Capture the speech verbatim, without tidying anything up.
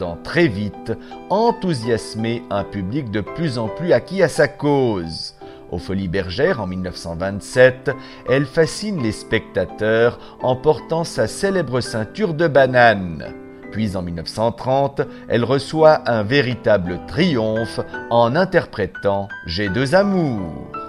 perdant très vite, enthousiasmer un public de plus en plus acquis à sa cause. Aux Folies Bergères en mille neuf cent vingt-sept, elle fascine les spectateurs en portant sa célèbre ceinture de banane. Puis en mille neuf cent trente, elle reçoit un véritable triomphe en interprétant J'ai deux amours.